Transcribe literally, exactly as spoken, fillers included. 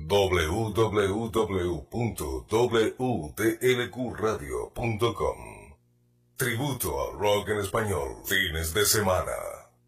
w w w punto w t l q radio punto com. Tributo al rock en español. Fines de semana.